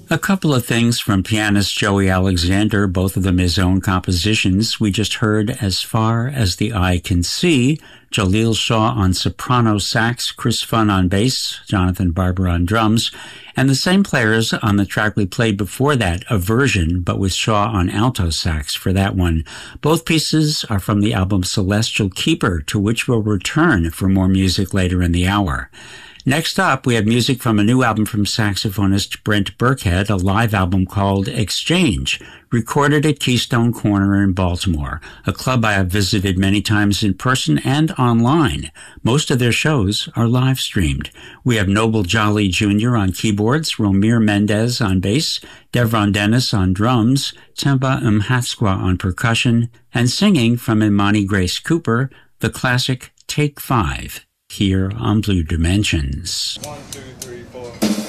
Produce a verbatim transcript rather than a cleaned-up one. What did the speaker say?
A couple of things from pianist Joey Alexander, both of them his own compositions. We just heard As Far as the Eye Can See, Jaleel Shaw on soprano sax, Chris Funn on bass, Jonathan Barber on drums, and the same players on the track we played before that, a version, but with Shaw on alto sax for that one. Both pieces are from the album Celestial Keeper, to which we'll return for more music later in the hour. Next up, we have music from a new album from saxophonist Brent Burkhead, a live album called Exchange, recorded at Keystone Corner in Baltimore, a club I have visited many times in person and online. Most of their shows are live streamed. We have Noble Jolly Junior on keyboards, Romir Mendez on bass, Devron Dennis on drums, Temba Mhatsqua on percussion, and singing from Imani Grace Cooper, the classic Take Five, here on Blue Dimensions. One, two, three, four.